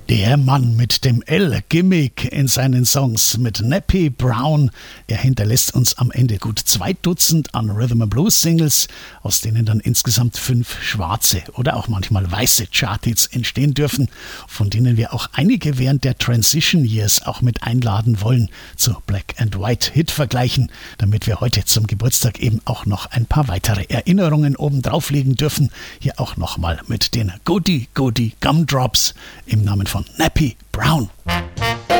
Der Mann mit dem L-Gimmick in seinen Songs mit Nappy Brown. Er hinterlässt uns am Ende gut 2 Dutzend an Rhythm & Blues Singles, aus denen dann insgesamt 5 schwarze oder auch manchmal weiße Charthits entstehen dürfen, von denen wir auch einige während der Transition Years auch mit einladen wollen zu Black and White Hitvergleichen, damit wir heute zum Geburtstag eben auch noch ein paar weitere Erinnerungen oben drauflegen dürfen. Hier auch nochmal mit den Goody Goody Gumdrops im Namen von Nappy Brown.